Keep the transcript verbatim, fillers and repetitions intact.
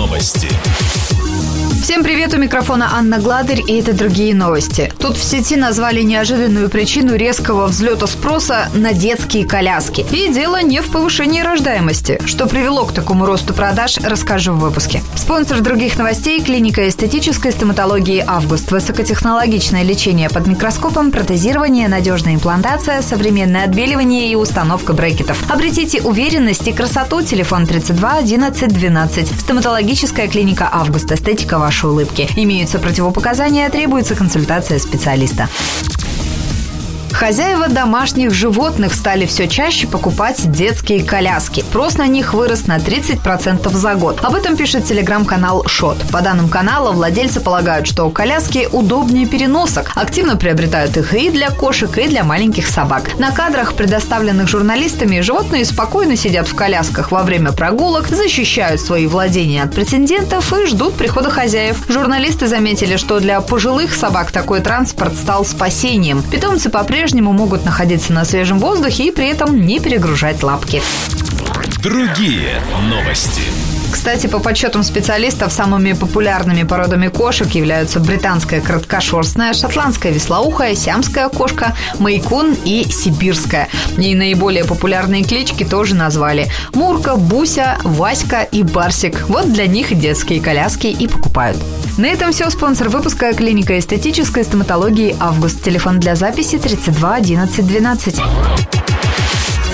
Новости. Всем привет, у микрофона Анна Гладырь, и это другие новости. Тут в сети назвали неожиданную причину резкого взлета спроса на детские коляски. И дело не в повышении рождаемости. Что привело к такому росту продаж, расскажу в выпуске. Спонсор других новостей – клиника эстетической стоматологии «Август». Высокотехнологичное лечение под микроскопом, протезирование, надежная имплантация, современное отбеливание и установка брекетов. Обретите уверенность и красоту. Телефон тридцать два одиннадцать двенадцать. Стоматологическая клиника «Август». Эстетика вашей улыбки. Имеются противопоказания, требуется консультация специалиста. Хозяева домашних животных стали все чаще покупать детские коляски. Спрос на них вырос на тридцать процентов за год. Об этом пишет телеграм-канал Шот. По данным канала, владельцы полагают, что коляски удобнее переносок. Активно приобретают их и для кошек, и для маленьких собак. На кадрах, предоставленных журналистами, животные спокойно сидят в колясках во время прогулок, защищают свои владения от претендентов и ждут прихода хозяев. Журналисты заметили, что для пожилых собак такой транспорт стал спасением. Питомцы по-прежнему по-прежнему могут находиться на свежем воздухе и при этом не перегружать лапки. Другие новости. Кстати, по подсчетам специалистов, самыми популярными породами кошек являются британская короткошерстная, шотландская вислоухая, сиамская кошка, мейн-кун и сибирская. И наиболее популярные клички тоже назвали: Мурка, Буся, Васька и Барсик. Вот для них детские коляски и покупают. На этом все. Спонсор выпуска – клиника эстетической стоматологии «Август». Телефон для записи тридцать два одиннадцать двенадцать.